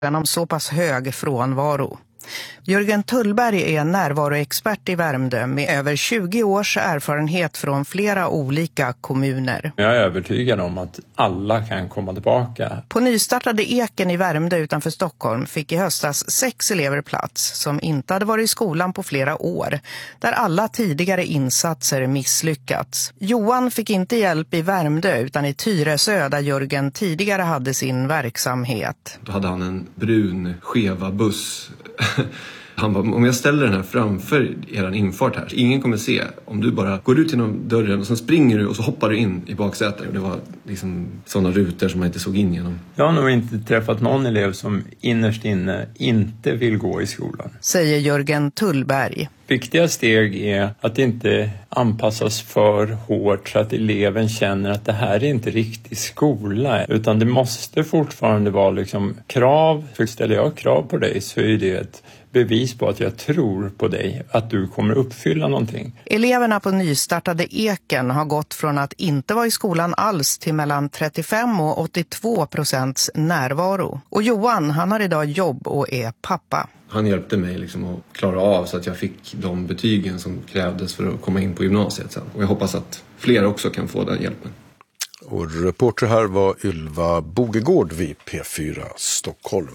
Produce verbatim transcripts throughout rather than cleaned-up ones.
om så pass hög frånvaro. Jörgen Tullberg är närvaroexpert i Värmdö med över tjugo års erfarenhet från flera olika kommuner. Jag är övertygad om att alla kan komma tillbaka. På nystartade Eken i Värmdö utanför Stockholm fick i höstas sex elever plats som inte hade varit i skolan på flera år, där alla tidigare insatser misslyckats. Johan fick inte hjälp i Värmdö utan i Tyresö där Jörgen tidigare hade sin verksamhet. Då hade han en brun skeva buss. Han bara, om jag ställer den här framför eran infart här, ingen kommer se. Om du bara går ut genom dörren och sen springer du och så hoppar du in i baksätet. Och det var liksom sådana rutor som man inte såg in genom. Jag har nog inte träffat någon elev som innerst inne inte vill gå i skolan. Säger Jörgen Tullberg. Viktiga steg är att inte anpassas för hårt så att eleven känner att det här är inte riktig skola. Utan det måste fortfarande vara liksom krav. För ställer jag krav på dig så är det ett bevis på att jag tror på dig. Att du kommer uppfylla någonting. Eleverna på nystartade Eken har gått från att inte vara i skolan alls till mellan trettiofem och åttiotvå procents närvaro. Och Johan, han har idag jobb och är pappa. Han hjälpte mig liksom att klara av så att jag fick de betygen som krävdes för att komma in på gymnasiet sen. Och jag hoppas att fler också kan få den hjälpen. Och reporter här var Ylva Bogegård vid P fyra Stockholm.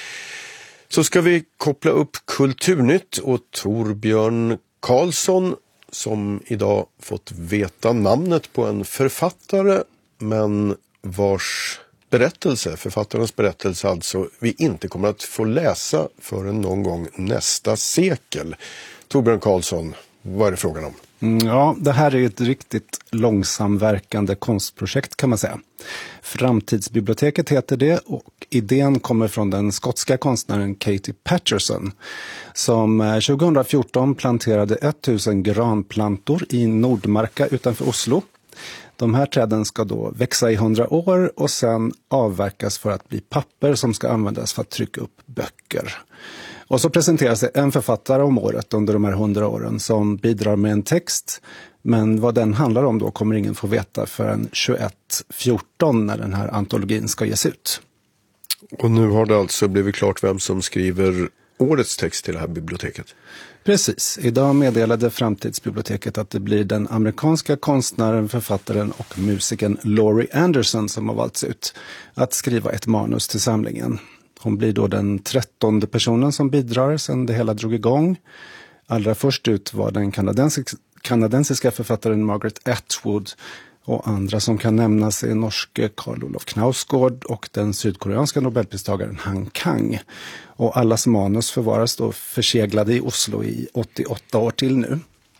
Så ska vi koppla upp Kulturnytt och Torbjörn Karlsson som idag fått veta namnet på en författare men vars berättelse, författarens berättelse alltså, vi inte kommer att få läsa förrän någon gång nästa sekel. Torbjörn Karlsson, vad är det frågan om? Mm, ja, det här är ett riktigt långsamverkande konstprojekt kan man säga. Framtidsbiblioteket heter det och idén kommer från den skotska konstnären Katie Patterson som tjugohundrafjorton planterade tusen granplantor i Nordmarka utanför Oslo. De här träden ska då växa i hundra år och sen avverkas för att bli papper som ska användas för att trycka upp böcker. Och så presenteras det en författare om året under de här hundra åren som bidrar med en text. Men vad den handlar om då kommer ingen få veta förrän tjugoett fjorton när den här antologin ska ges ut. Och nu har det alltså blivit klart vem som skriver årets text till det här biblioteket. Precis. Idag meddelade Framtidsbiblioteket att det blir den amerikanska konstnären, författaren och musikern Laurie Anderson som har valts ut att skriva ett manus till samlingen. Hon blir då den trettonde personen som bidrar sedan det hela drog igång. Allra först ut var den kanadensiska, kanadensiska författaren Margaret Atwood och andra som kan nämnas är norske Carl Olof Knausgård och den sydkoreanska nobelpristagaren Han Kang. Och allas manus förvaras då förseglade i Oslo i åttioåtta år till nu.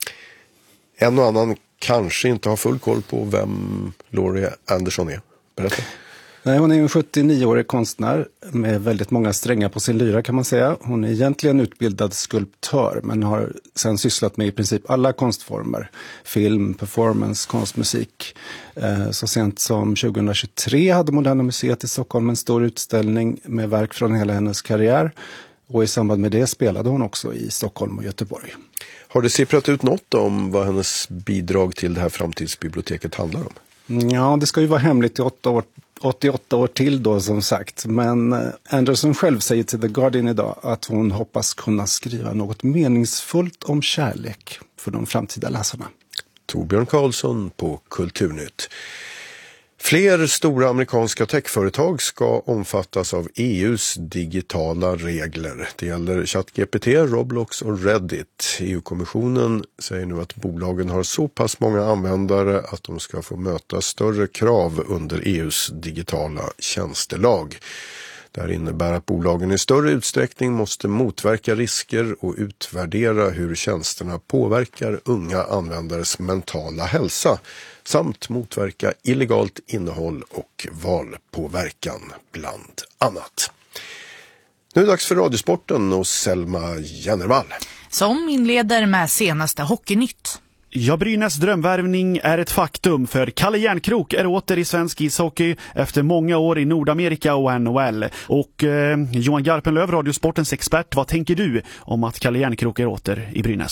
En och annan kanske inte har full koll på vem Laurie Anderson är. Berätta. Nej, hon är en sjuttionioårig konstnär med väldigt många strängar på sin lyra kan man säga. Hon är egentligen utbildad skulptör men har sedan sysslat med i princip alla konstformer. Film, performance, konstmusik. Så sent som tjugohundratjugotre hade Moderna Museet i Stockholm en stor utställning med verk från hela hennes karriär. Och i samband med det spelade hon också i Stockholm och Göteborg. Har det sipprat ut något om vad hennes bidrag till det här framtidsbiblioteket handlar om? Ja, det ska ju vara hemligt i åtta år. åttioåtta år till då som sagt, men Anderson själv säger till The Guardian idag att hon hoppas kunna skriva något meningsfullt om kärlek för de framtida läsarna. Torbjörn Karlsson på Kulturnytt. Fler stora amerikanska techföretag ska omfattas av E U:s digitala regler. Det gäller ChatGPT, Roblox och Reddit. E U-kommissionen säger nu att bolagen har så pass många användare att de ska få möta större krav under E U:s digitala tjänstelag. Det här innebär att bolagen i större utsträckning måste motverka risker och utvärdera hur tjänsterna påverkar unga användares mentala hälsa samt motverka illegalt innehåll och valpåverkan bland annat. Nu är det dags för Radiosporten och Selma Jennervall. Som inleder med senaste Hockeynytt. Ja, Brynäs drömvärvning är ett faktum för Kalle Järnkrok är åter i svensk ishockey efter många år i Nordamerika och N H L. Och eh, Johan Garpenlöv, Radiosportens expert, vad tänker du om att Kalle Järnkrok är åter i Brynäs?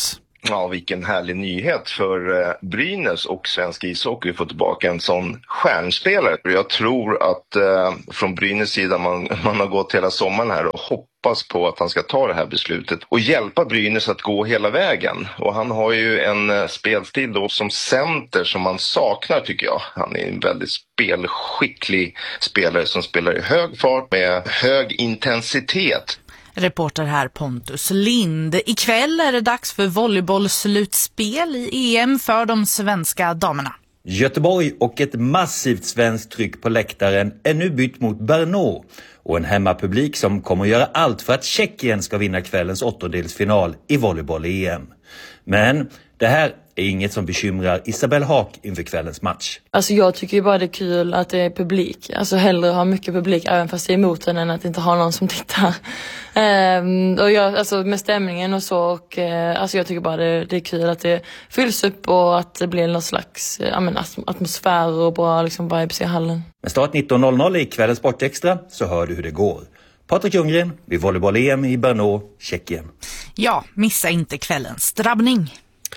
Ja, vilken härlig nyhet för eh, Brynäs och svensk ishockey får tillbaka en sån stjärnspelare. Jag tror att eh, från Brynäs sida man, man har gått hela sommaren här och hoppas på att han ska ta det här beslutet och hjälpa Brynäs att gå hela vägen. Och han har ju en eh, spelstil då som center som man saknar tycker jag. Han är en väldigt spelskicklig spelare som spelar i hög fart med hög intensitet. Reporter här Pontus Lind. Ikväll är det dags för volleybollslutspel i E M för de svenska damerna. Göteborg och ett massivt svenskt tryck på läktaren är nu bytt mot Brno och en hemmapublik som kommer att göra allt för att Tjeckien ska vinna kvällens åttondelsfinal i volleyboll-E M. Men det här är inget som bekymrar Isabelle Haak inför kvällens match. Alltså jag tycker ju bara det är kul att det är publik. Alltså hellre ha mycket publik även fast det är emot den än att inte ha någon som tittar. Ehm, och jag, alltså med stämningen och så. Och, eh, alltså jag tycker bara det, det är kul att det fylls upp och att det blir någon slags eh, men, atmosfär och bra liksom, vibes i hallen. Med start nitton noll noll i kvällens Sportextra så hör du hur det går. Patrik Ljunggren vid volleyboll-E M i Brno, Tjeckien. Ja, missa inte kvällens drabbning.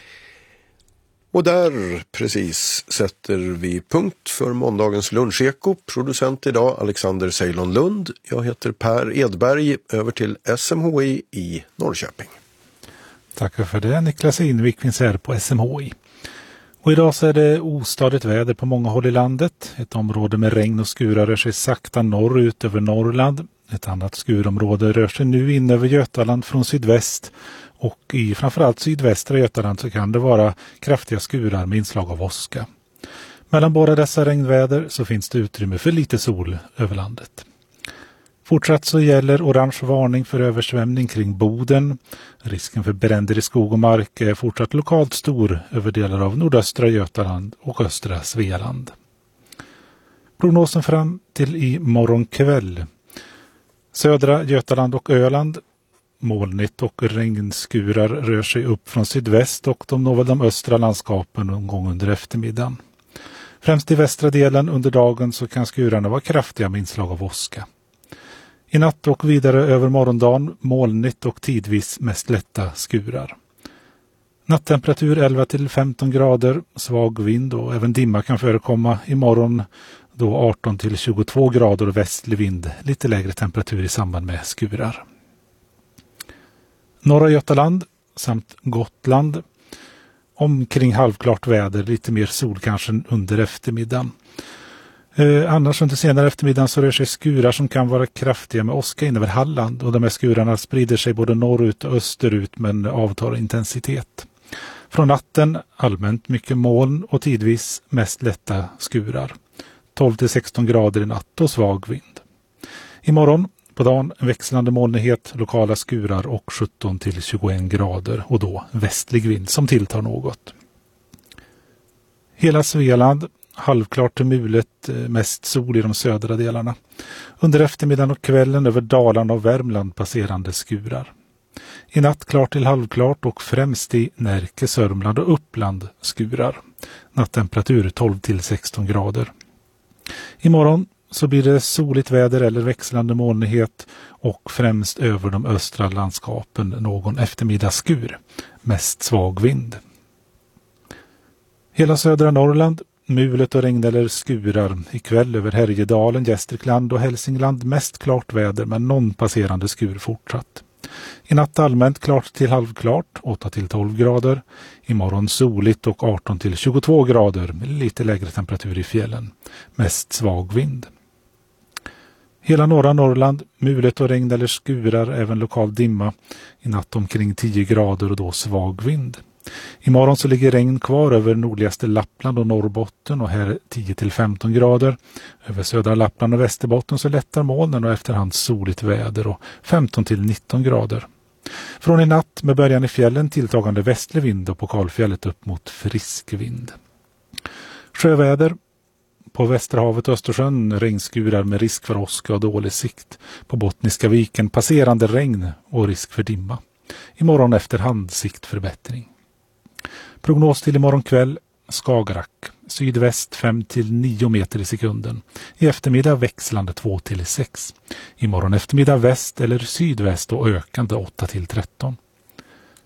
Och där precis sätter vi punkt för måndagens luncheko. Producent idag Alexander Ceylon Lund. Jag heter Per Edberg. Över till S M H I i Norrköping. Tackar för det. Niklas Invik finns här på S M H I. Och idag så är det ostadigt väder på många håll i landet. Ett område med regn och skurar rör sig sakta norrut över Norrland. Ett annat skurområde rör sig nu in över Götaland från sydväst. Och i framförallt sydvästra Götaland så kan det vara kraftiga skurar med inslag av åska. Mellan båda dessa regnväder så finns det utrymme för lite sol över landet. Fortsatt så gäller orange varning för översvämning kring Boden. Risken för bränder i skog och mark är fortsatt lokalt stor över delar av nordöstra Götaland och östra Svealand. Prognosen fram till i morgon kväll. Södra Götaland och Öland. Molnigt och regnskurar rör sig upp från sydväst och de når väl de östra landskapen någon gång under eftermiddagen. Främst i västra delen under dagen så kan skurarna vara kraftiga med inslag av åska. I natt och vidare över morgondagen molnigt och tidvis mest lätta skurar. Nattemperatur elva till femton grader, svag vind och även dimma kan förekomma imorgon då arton till tjugotvå grader och västlig vind, lite lägre temperatur i samband med skurar. Norra Götaland samt Gotland. Omkring halvklart väder, lite mer sol kanske under eftermiddagen. Eh, annars under senare eftermiddagen så rör sig skurar som kan vara kraftiga med åska in över Halland. Och de här skurarna sprider sig både norrut och österut men avtar intensitet. Från natten allmänt mycket moln och tidvis mest lätta skurar. tolv till sexton grader i natt och svag vind. Imorgon på dagen växlande molnighet, lokala skurar och sjutton till tjugoen grader och då västlig vind som tilltar något. Hela Svealand, halvklart till mulet, mest sol i de södra delarna. Under eftermiddagen och kvällen över Dalarna och Värmland passerande skurar. I natt klart till halvklart och främst i Närke, Sörmland och Uppland skurar. Nattemperatur tolv till sexton grader. Imorgon så blir det soligt väder eller växlande molnighet och främst över de östra landskapen någon eftermiddagsskur. Mest svag vind. Hela södra Norrland, mulet och regn eller skurar. Ikväll över Härjedalen, Gästrikland och Hälsingland mest klart väder men någon passerande skur fortsatt. I natt allmänt klart till halvklart, åtta till tolv grader. Imorgon soligt och arton till tjugotvå grader med lite lägre temperatur i fjällen. Mest svag vind. Hela norra Norrland, mulet och regn eller skurar, även lokal dimma. I natt omkring tio grader och då svag vind. Imorgon så ligger regn kvar över nordligaste Lappland och Norrbotten och här tio till femton grader. Över södra Lappland och Västerbotten så lättar molnen och efterhand soligt väder och femton till nitton grader. Från i natt med början i fjällen tilltagande västlig vind och på Kalfjället upp mot frisk vind. Sjöväder. På Västerhavet och Östersjön regnskurar med risk för åska och dålig sikt. På Bottniska viken passerande regn och risk för dimma. Imorgon efterhand siktförbättring. Prognos till imorgon kväll, Skagerrak. Sydväst fem till nio meter i sekunden. I eftermiddag växlande två till sex. Imorgon eftermiddag väst eller sydväst och ökande åtta till tretton.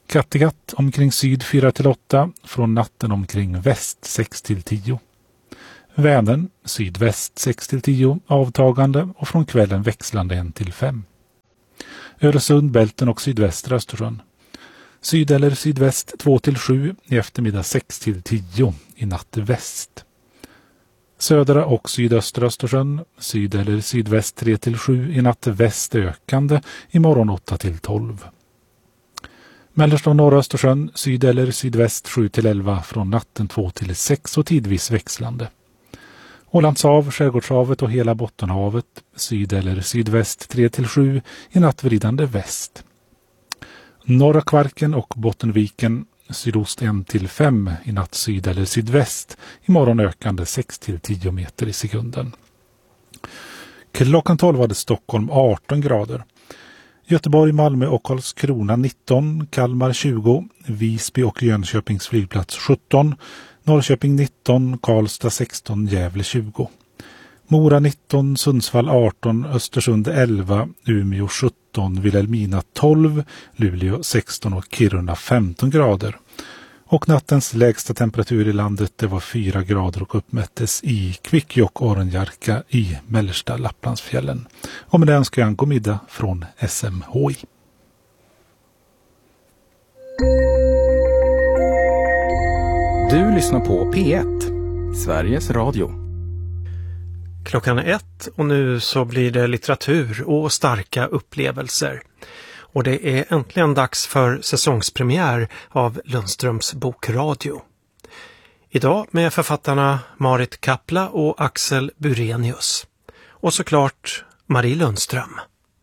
Kattegatt omkring syd fyra till åtta, från natten omkring väst sex till tio. Vänern sydväst sex till tio, avtagande och från kvällen växlande en till fem. Öresund, Bälten och sydvästra Östersjön. Syd eller sydväst två till sju, i eftermiddag sex till tio, i natt väst. Södra och sydöstra Östersjön, syd eller sydväst tre till sju, i natt väst ökande, i morgon åtta till tolv. Mellersta och norra Östersjön, syd eller sydväst sju till elva, från natten två till sex och tidvis växlande. Ålandshav, Skärgårdshavet och hela Bottenhavet, syd eller sydväst tre till sju, i natt vridande väst. Norra Kvarken och Bottenviken, sydost en till fem, i natt syd eller sydväst, i morgon ökande sex till tio meter i sekunden. Klockan tolv var det Stockholm arton grader. Göteborg, Malmö och Karlskrona nitton, Kalmar tjugo, Visby och Jönköpings flygplats sjutton, Norrköping nitton, Karlstad sexton, Gävle tjugo. Mora nitton, Sundsvall arton, Östersund elva, Umeå sjutton, Vilhelmina tolv, Luleå sexton och Kiruna femton grader. Och nattens lägsta temperatur i landet det var fyra grader och uppmättes i Kvikkjokk och Ornjarka i mellersta Lapplandsfjällen. Och med det önskar jag en god middag från S M H I. Du lyssnar på P ett, Sveriges Radio. Klockan är ett och nu så blir det litteratur och starka upplevelser. Och det är äntligen dags för säsongspremiär av Lundströms bokradio. Idag med författarna Marit Kapla och Axel Burenius. Och såklart Marie Lundström.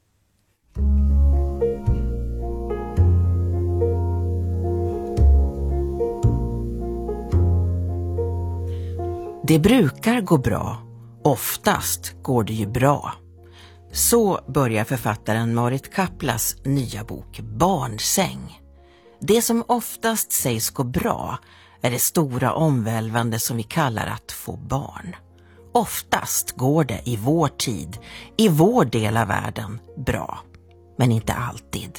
Det brukar gå bra. Oftast går det ju bra. Så börjar författaren Marit Kaplas nya bok Barnsäng. Det som oftast sägs gå bra är det stora omvälvande som vi kallar att få barn. Oftast går det i vår tid, i vår del av världen, bra. Men inte alltid.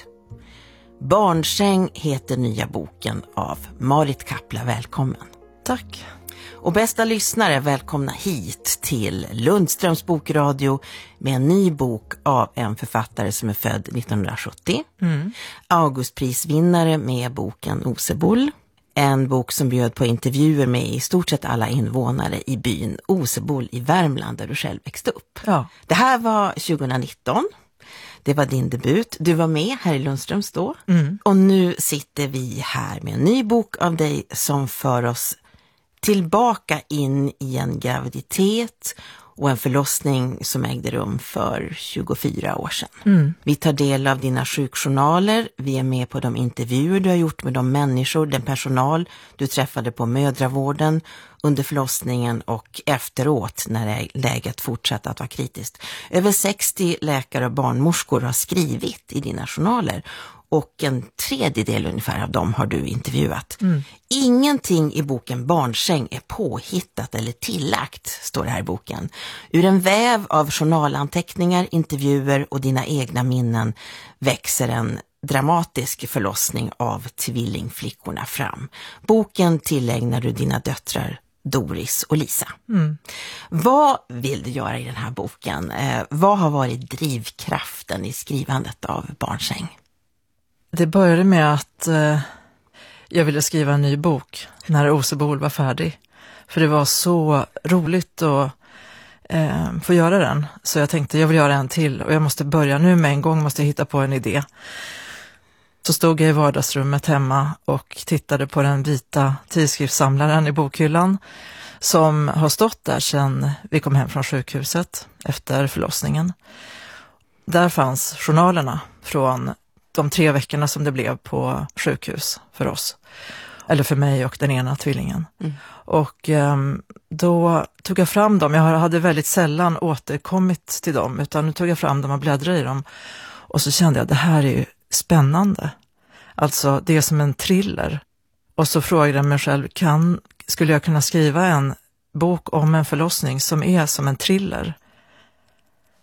Barnsäng heter nya boken av Marit Kapla. Välkommen. Tack. Och bästa lyssnare, välkomna hit till Lundströms bokradio med en ny bok av en författare som är född nittonhundrasjuttio. Mm. Augustprisvinnare med boken Oseboll. En bok som bjöd på intervjuer med i stort sett alla invånare i byn Oseboll i Värmland där du själv växte upp. Ja. Det här var tjugonitton. Det var din debut. Du var med här i Lundströms då. Mm. Och nu sitter vi här med en ny bok av dig som för oss tillbaka in i en graviditet och en förlossning som ägde rum för tjugofyra år sedan. Mm. Vi tar del av dina sjukjournaler, vi är med på de intervjuer du har gjort med de människor, den personal du träffade på mödravården under förlossningen och efteråt när läget fortsatte att vara kritiskt. Över sextio läkare och barnmorskor har skrivit i dina journaler. Och en tredjedel ungefär av dem har du intervjuat. Mm. Ingenting i boken Barnsäng är påhittat eller tillagt, står det här i boken. Ur en väv av journalanteckningar, intervjuer och dina egna minnen växer en dramatisk förlossning av tvillingflickorna fram. Boken tillägnar du dina döttrar Doris och Lisa. Mm. Vad vill du göra i den här boken? Eh, vad har varit drivkraften i skrivandet av Barnsäng? Det började med att eh, jag ville skriva en ny bok när Oseboll var färdig. För det var så roligt att eh, få göra den. Så jag tänkte jag vill göra en till och jag måste börja nu med en gång, måste jag hitta på en idé. Så stod jag i vardagsrummet hemma och tittade på den vita tidskriftssamlaren i bokhyllan som har stått där sedan vi kom hem från sjukhuset efter förlossningen. Där fanns journalerna från de tre veckorna som det blev på sjukhus för oss. Eller för mig och den ena tvillingen. Mm. Och um, då tog jag fram dem. Jag hade väldigt sällan återkommit till dem. Utan nu tog jag fram dem och bläddrade i dem. Och så kände jag, det här är ju spännande. Alltså det är som en thriller. Och så frågade jag mig själv, kan, skulle jag kunna skriva en bok om en förlossning som är som en thriller?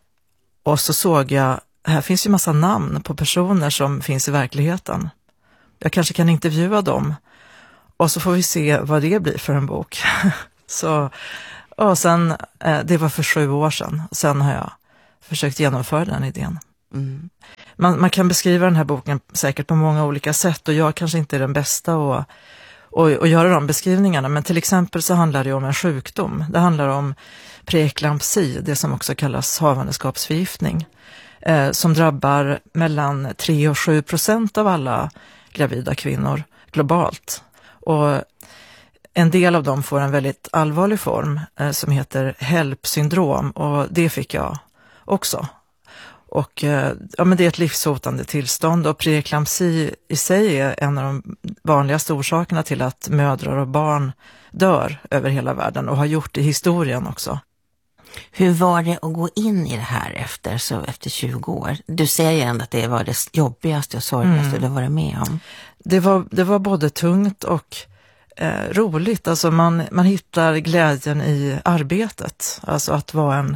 Och så såg jag, här finns ju massa namn på personer som finns i verkligheten. jag kanske kan intervjua dem. Och så får vi se vad det blir för en bok. så, och sen, eh, det var för sju år sedan. Sen har jag försökt genomföra den idén. Mm. Man, man kan beskriva den här boken säkert på många olika sätt. Och jag kanske inte är den bästa att och, och göra de beskrivningarna. Men till exempel så handlar det om en sjukdom. Det handlar om preeklampsi, det som också kallas havandeskapsförgiftning. Eh, som drabbar mellan tre och sju procent av alla gravida kvinnor globalt. Och en del av dem får en väldigt allvarlig form eh, som heter HELP-syndrom, och det fick jag också. Och eh, ja, men det är ett livshotande tillstånd, och preeklampsi i sig är en av de vanligaste orsakerna till att mödrar och barn dör över hela världen och har gjort i historien också. Hur var det att gå in i det här efter, så efter tjugo år? Du säger ju ändå att det var det jobbigaste och sorgligaste mm. du har varit med om. Det var, det var både tungt och eh, roligt. Alltså man, man hittar glädjen i arbetet. Alltså att vara en...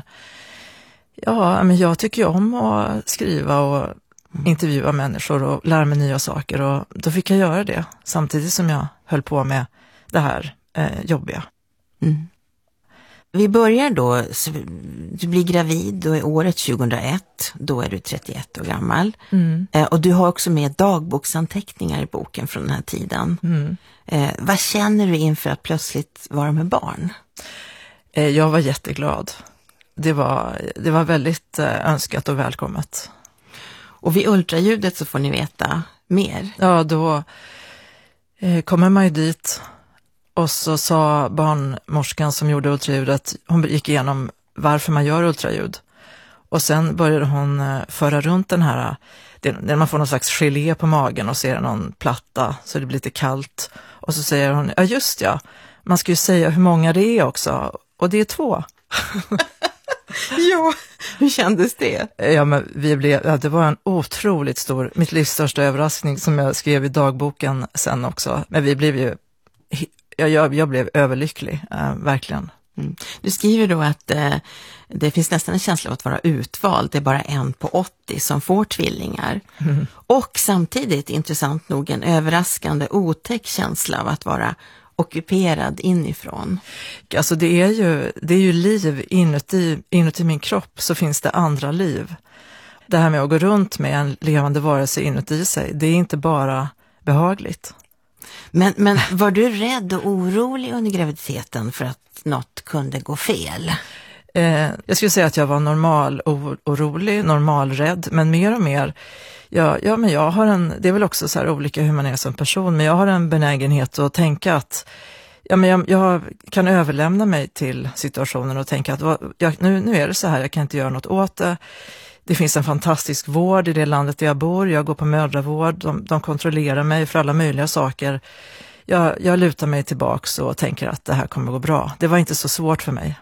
Ja, men jag tycker ju om att skriva och mm. intervjua människor och lära mig nya saker. Och då fick jag göra det samtidigt som jag höll på med det här eh, jobbiga. Mm. Vi börjar då, du blir gravid då i året tjugohundraett, då är du trettioett år gammal. Mm. Eh, och du har också med dagboksanteckningar i boken från den här tiden. Mm. Eh, vad känner du inför att plötsligt vara med barn? Eh, jag var jätteglad. Det var, det var väldigt eh, önskat och välkommet. Och vid ultraljudet så får ni veta mer. Ja, då eh, kommer man ju dit. Och så sa barnmorskan som gjorde ultraljudet, hon gick igenom varför man gör ultraljud. Och sen började hon föra runt den här, där man får någon slags gelé på magen och ser någon platta så det blir lite kallt. Och så säger hon, ja just ja, man ska ju säga hur många det är också. Och det är två. Ja, hur kändes det? Ja, men vi blev, ja, det var en otroligt stor, mitt livs största överraskning som jag skrev i dagboken sen också. Men vi blev ju... Jag, jag, jag blev överlycklig, äh, verkligen. Mm. Du skriver då att eh, det finns nästan en känsla av att vara utvald. Det är bara en på åttio som får tvillingar. Mm. Och samtidigt, intressant nog, en överraskande otäck känsla av att vara ockuperad inifrån. Alltså det är ju, det är ju liv inuti, inuti min kropp, så finns det andra liv. Det här med att gå runt med en levande varelse inuti sig, det är inte bara behagligt. Men, men var du rädd och orolig under graviditeten för att något kunde gå fel? Eh, jag skulle säga att jag var normal orolig, normal rädd, men mer och mer, ja, ja men jag har en, det är väl också så här olika hur man är som person, men jag har en benägenhet att tänka att ja, men jag, jag kan överlämna mig till situationen och tänka att vad, jag, nu, nu är det så här, jag kan inte göra något åt det. Det finns en fantastisk vård i det landet där jag bor. Jag går på mödravård. De, de kontrollerar mig för alla möjliga saker. Jag, jag lutar mig tillbaks och tänker att det här kommer gå bra. Det var inte så svårt för mig.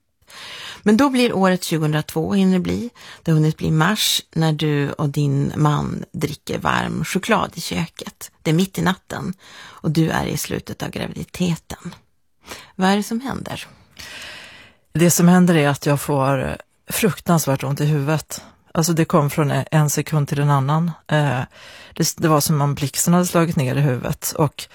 Men då blir året tjugohundratvå hinner bli. Det har hunnit bli mars när du och din man dricker varm choklad i köket. Det är mitt i natten och du är i slutet av graviditeten. Vad är det som händer? Det som händer är att jag får fruktansvärt ont i huvudet. Alltså det kom från en sekund till en annan. Eh, det, det var som om blixten hade slagit ner i huvudet. Och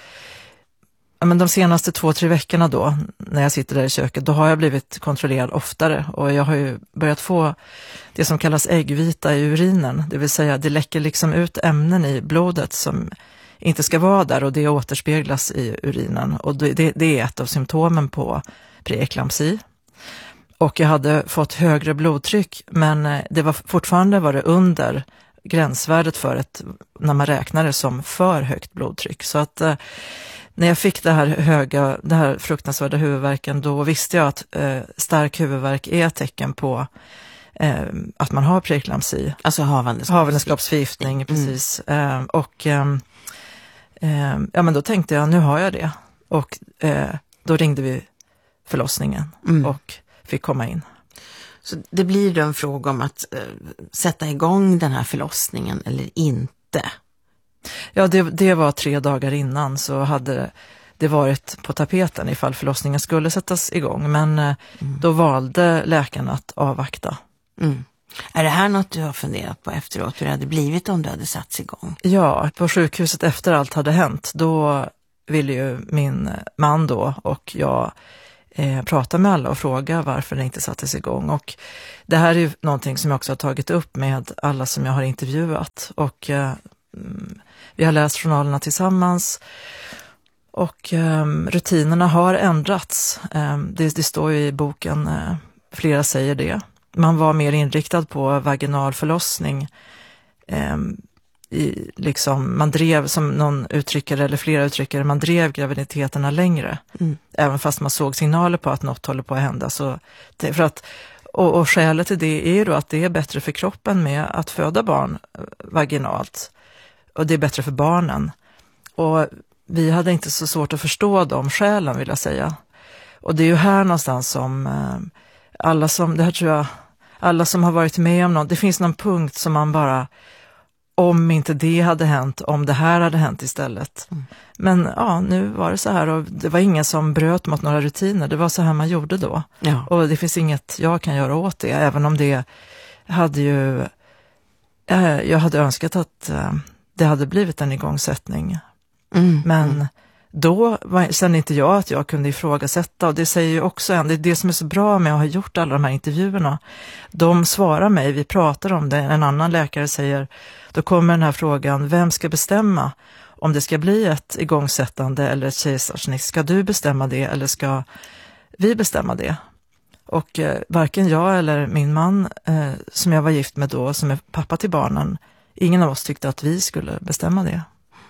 ja, men de senaste två, tre veckorna då, när jag sitter där i köket, då har jag blivit kontrollerad oftare. Och jag har ju börjat få det som kallas äggvita i urinen. Det vill säga det läcker liksom ut ämnen i blodet som inte ska vara där, och det återspeglas i urinen. Och det, det, det är ett av symptomen på preeklampsi. Och jag hade fått högre blodtryck, men det var fortfarande var det under gränsvärdet för ett, när man räknar det som för högt blodtryck. Så att eh, när jag fick det här höga, det här fruktansvärda huvudvärken, då visste jag att eh, stark huvudvärk är ett tecken på eh, att man har preeklampsi. Alltså havandeskapsförgiftning. Havandeskapsförgiftning, precis. Mm. Eh, och eh, eh, ja, men då tänkte jag, nu har jag det. Och eh, då ringde vi förlossningen mm. och fick komma in. Så det blir då en fråga om att uh, sätta igång den här förlossningen eller inte? Ja, det, det var tre dagar innan så hade det varit på tapeten ifall förlossningen skulle sättas igång. Men uh, mm. då valde läkarna att avvakta. Mm. Är det här något du har funderat på efteråt? Hur det hade blivit om du hade satts igång? Ja, på sjukhuset efter allt hade hänt, då ville ju min man då och jag eh, prata med alla och fråga varför det inte sattes igång. Och det här är ju någonting som jag också har tagit upp med alla som jag har intervjuat. Och eh, vi har läst journalerna tillsammans. Och eh, rutinerna har ändrats. Eh, det, det står ju i boken, eh, flera säger det. Man var mer inriktad på vaginal förlossning. Eh, i, liksom, man drev, som någon uttryckare eller flera uttryckare, man drev graviditeterna längre. Mm. Även fast man såg signaler på att något håller på att hända. Så det, för att, och, och skälet till det är ju då att det är bättre för kroppen med att föda barn vaginalt. Och det är bättre för barnen. Och vi hade inte så svårt att förstå de skälen, vill jag säga. Och det är ju här någonstans som eh, alla som, det här tror jag, alla som har varit med om något, det finns någon punkt som man bara, om inte det hade hänt, om det här hade hänt istället. Mm. Men ja, nu var det så här och det var ingen som bröt mot några rutiner, det var så här man gjorde då. Ja. Och det finns inget jag kan göra åt det, även om det hade ju, eh, jag hade önskat att eh, det hade blivit en igångsättning. Mm. Men mm. då var, kände inte jag att jag kunde ifrågasätta, och det säger ju också en, det är det som är så bra med att ha gjort alla de här intervjuerna. De svarar mig, vi pratar om det, en annan läkare säger, då kommer den här frågan, vem ska bestämma om det ska bli ett igångsättande eller ett kejsarsnitt? Ska du bestämma det eller ska vi bestämma det? Och eh, varken jag eller min man eh, som jag var gift med då, som är pappa till barnen, ingen av oss tyckte att vi skulle bestämma det.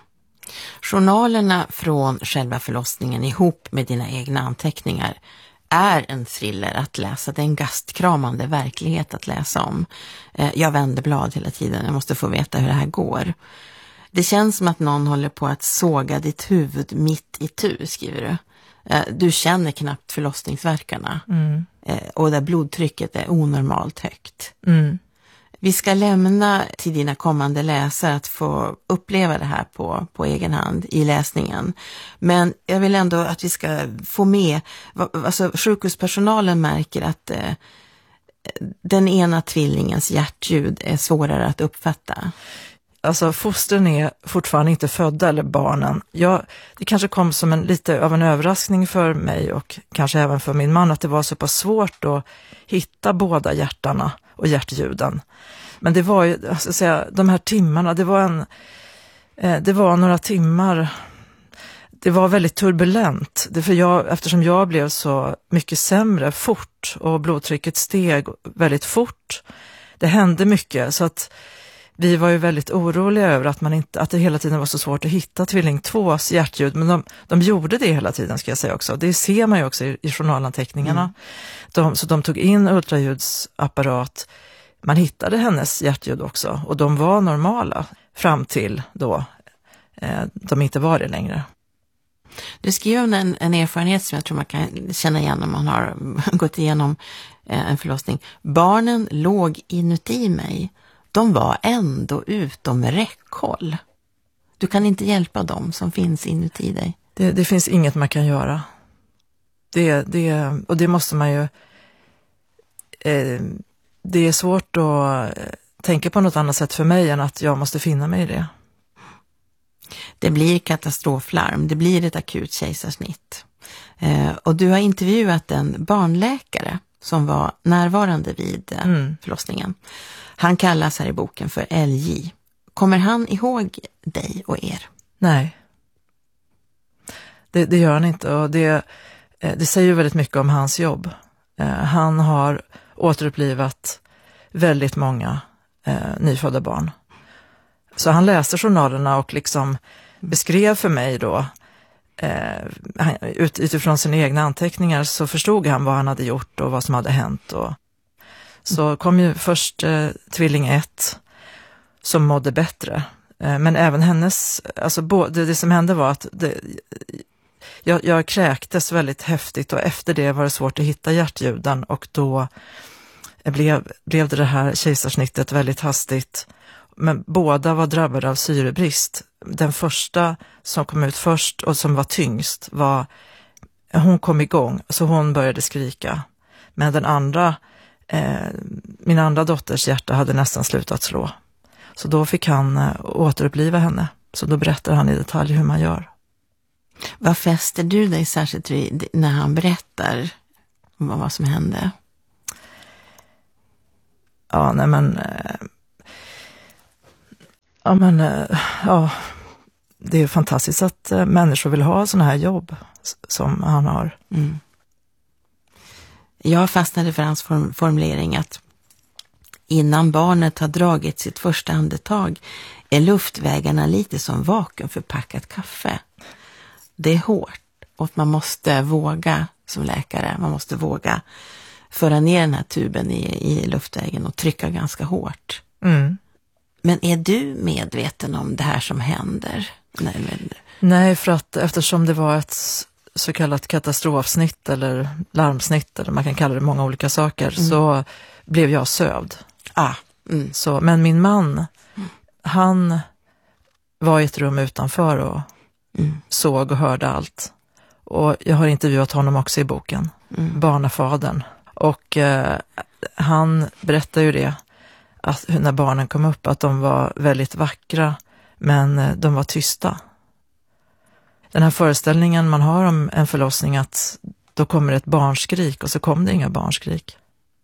Journalerna från själva förlossningen ihop med dina egna anteckningar är en thriller att läsa. Det är en gastkramande verklighet att läsa om. Jag vänder blad hela tiden. Jag måste få veta hur det här går. Det känns som att någon håller på att såga ditt huvud mitt i tu, skriver du. Du känner knappt förlossningsverkarna. Mm. Och där blodtrycket är onormalt högt. Mm. Vi ska lämna till dina kommande läsare att få uppleva det här på, på egen hand i läsningen. Men jag vill ändå att vi ska få med, alltså sjukhuspersonalen märker att eh, den ena tvillingens hjärtljud är svårare att uppfatta. Alltså fostren är fortfarande inte födda, eller barnen. Jag, det kanske kom som en, lite av en överraskning för mig och kanske även för min man att det var så pass svårt att hitta båda hjärtarna och hjärtljuden. Men det var ju, alltså säga, de här timmarna, det var en, eh, det var några timmar, det var väldigt turbulent. Det för jag, eftersom jag blev så mycket sämre fort och blodtrycket steg väldigt fort. Det hände mycket, så att vi var ju väldigt oroliga över att, man inte, att det hela tiden var så svårt att hitta tvilling tvås hjärtljud. Men de, de gjorde det hela tiden, ska jag säga också. Det ser man ju också i, i journalanteckningarna. Mm. De, så de tog in ultraljudsapparat. Man hittade hennes hjärtljud också. Och de var normala fram till då eh, de inte var det längre. Du skriver om en, en erfarenhet som jag tror man kan känna igen om man har gått igenom eh, en förlossning. Barnen låg inuti mig. De var ändå utom räckhåll. Du kan inte hjälpa dem som finns inuti dig. Det, det finns inget man kan göra. Det, det, och det måste man ju... Eh, det är svårt att tänka på något annat sätt för mig än att jag måste finna mig i det. Det blir katastroflarm. Det blir ett akut kejsarsnitt. Eh, och du har intervjuat en barnläkare som var närvarande vid eh, mm. förlossningen. Han kallas här i boken för L J. Kommer han ihåg dig och er? Nej. Det, det gör han inte. Och det, det säger väldigt mycket om hans jobb. Han har återupplivat väldigt många eh, nyfödda barn. Så han läste journalerna och liksom beskrev för mig då, eh, ut, utifrån sina egna anteckningar så förstod han vad han hade gjort och vad som hade hänt. Och så kom ju först eh, tvilling ett som mådde bättre. Eh, men även hennes, alltså bo, det, det som hände var att det, jag, jag kräktes väldigt häftigt och efter det var det svårt att hitta hjärtljuden och då blev, blev det det här kejsarsnittet väldigt hastigt. Men båda var drabbade av syrebrist. Den första som kom ut först och som var tyngst var, hon kom igång så hon började skrika. Men den andra eh, min andra dotters hjärta hade nästan slutat slå. Så då fick han eh, återuppliva henne. Så då berättar han i detalj hur man gör. Vad fäster du dig särskilt vid när han berättar om vad som hände? Ja, nej men... Eh, ja, men... Eh, ja, det är fantastiskt att eh, människor vill ha såna här jobb som han har. Mm. Jag fastnade för hans form- formulering att innan barnet har dragit sitt första andetag är luftvägarna lite som vakuumförpackat kaffe. Det är hårt och man måste våga som läkare, man måste våga föra ner den här tuben i, i luftvägen och trycka ganska hårt. Mm. Men är du medveten om det här som händer? Nej, men... Nej, för att eftersom det var ett så kallat katastrofsnitt eller larmsnitt, eller man kan kalla det många olika saker, mm. så blev jag sövd. Ah. Mm. Så, men min man, mm. han var i ett rum utanför och mm. såg och hörde allt. Och jag har intervjuat honom också i boken, mm. barnafadern. Och eh, han berättar ju det, att när barnen kom upp, att de var väldigt vackra, men eh, de var tysta. Den här föreställningen man har om en förlossning, att då kommer ett barnskrik, och så kom det inga barnskrik.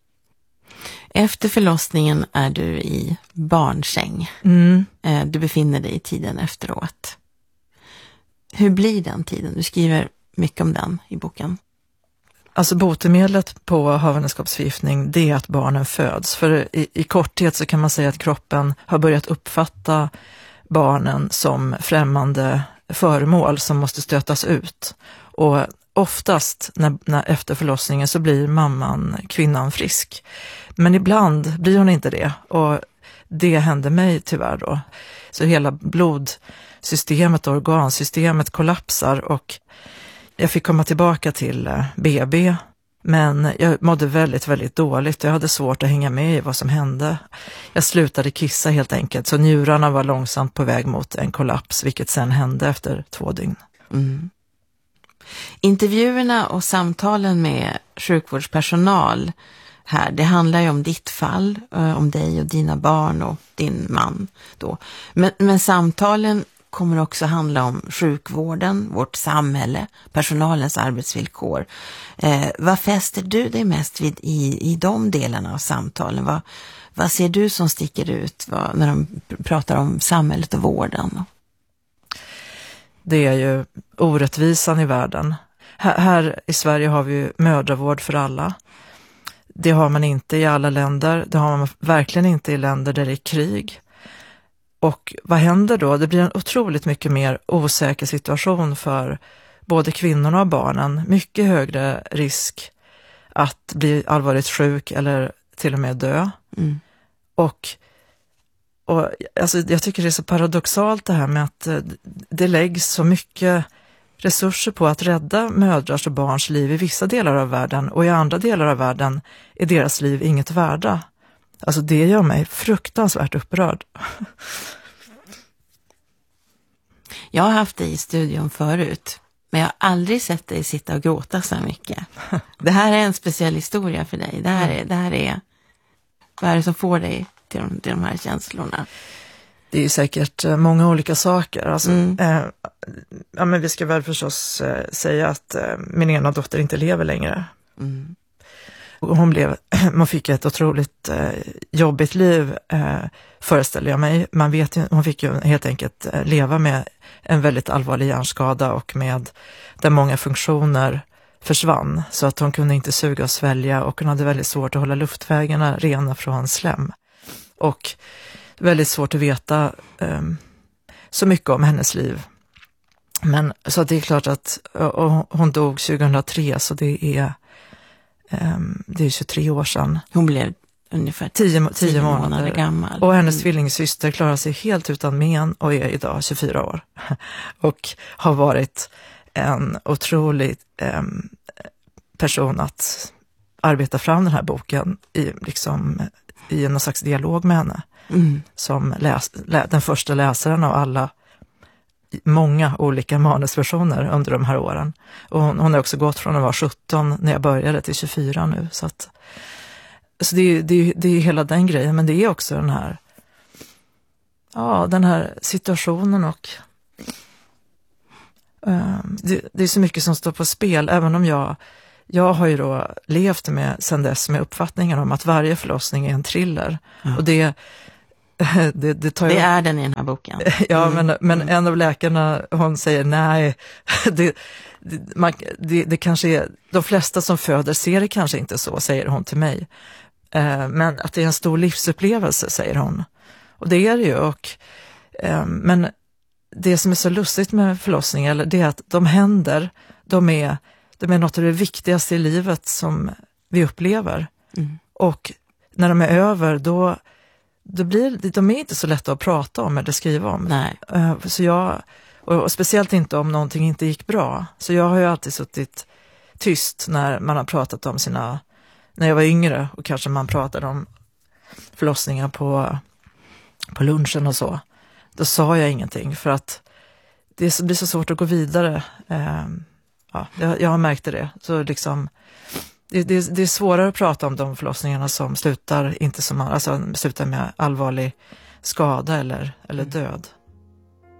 Efter förlossningen är du i barnsäng. Mm. Du befinner dig i tiden efteråt. Hur blir den tiden? Du skriver mycket om den i boken. Alltså botemedlet på havandeskapsförgiftning, det är att barnen föds. För i, i korthet så kan man säga att kroppen har börjat uppfatta barnen som främmande föremål som måste stötas ut. Och oftast när, när efter förlossningen så blir mamman, kvinnan, frisk. Men ibland blir hon inte det, och det hände mig tyvärr då. Så hela blodsystemet och organsystemet kollapsar, och jag fick komma tillbaka till B B. Men jag mådde väldigt, väldigt dåligt. Jag hade svårt att hänga med i vad som hände. Jag slutade kissa helt enkelt, så njurarna var långsamt på väg mot en kollaps, vilket sen hände efter två dygn. Mm. Intervjuerna och samtalen med sjukvårdspersonal här, det handlar ju om ditt fall, om dig och dina barn och din man då. Men, men samtalen kommer också handla om sjukvården, vårt samhälle, personalens arbetsvillkor. Eh, vad fäster du dig mest vid i, i de delarna av samtalen? Vad, vad ser du som sticker ut vad, när de pratar om samhället och vården? Det är ju orättvisan i världen. Här, här i Sverige har vi ju mödravård för alla. Det har man inte i alla länder. Det har man verkligen inte i länder där det är krig. Och vad händer då? Det blir en otroligt mycket mer osäker situation för både kvinnorna och barnen. Mycket högre risk att bli allvarligt sjuk eller till och med dö. Mm. Och, och alltså, jag tycker det är så paradoxalt det här med att det läggs så mycket resurser på att rädda mödrars och barns liv i vissa delar av världen, och i andra delar av världen är deras liv inget värda. Alltså det gör mig fruktansvärt upprörd. Jag har haft dig i studion förut, men jag har aldrig sett dig sitta och gråta så mycket. Det här är en speciell historia för dig. Det här är, det här är vad är det som får dig till de, till de här känslorna? Det är säkert många olika saker. Alltså, mm. eh, ja, men vi ska väl förstås eh, säga att eh, min ena dotter inte lever längre. Mm. Hon, blev, man fick ett otroligt eh, jobbigt liv, eh, föreställer jag mig. Man vet ju, hon fick ju helt enkelt eh, leva med en väldigt allvarlig hjärnskada, och med där många funktioner försvann. Så att hon kunde inte suga och svälja, och hon hade väldigt svårt att hålla luftvägarna rena från slem. Och väldigt svårt att veta eh, så mycket om hennes liv. Men så att det är klart att och hon dog tjugohundratre, så det är um, det är tjugotre år sedan. Hon blev ungefär tio, tio månader, månader gammal. Och hennes mm. tvillingsyster klarar sig helt utan men och är idag tjugofyra år. Och har varit en otrolig um, person att arbeta fram den här boken i, liksom, i en slags dialog med henne. Mm. Som läs, lä, den första läsaren av alla många olika manusversioner under de här åren. Och hon, hon har också gått från att vara sjutton när jag började till tjugofyra nu. Så att, så det, det, det är hela den grejen, men det är också den här, ja, den här situationen och um, det, det är så mycket som står på spel, även om jag Jag har ju då levt med sen dess med uppfattningen om att varje förlossning är en thriller. Mm. Och det, det, det tar jag... Det är den i den här boken. Ja, mm. men, men mm. en av läkarna, hon säger nej, det, det, man, det, det kanske är, de flesta som föder ser det kanske inte så, säger hon till mig. Eh, men att det är en stor livsupplevelse, säger hon. Och det är det ju. Och, eh, men det som är så lustigt med förlossningar, det är att de händer, de är De är något av det viktigaste i livet som vi upplever. Mm. Och när de är över, då, då blir de är inte så lätta att prata om eller skriva om. Nej. Så jag, och, och speciellt inte om någonting inte gick bra. Så jag har ju alltid suttit tyst när man har pratat om sina, när jag var yngre och kanske man pratade om förlossningar på, på lunchen och så. Då sa jag ingenting för att det blir så svårt att gå vidare. Ja, jag, jag har märkt det. Så liksom, det, det, det är svårare att prata om de förlossningarna som slutar, inte som, alltså, slutar med allvarlig skada eller, eller död.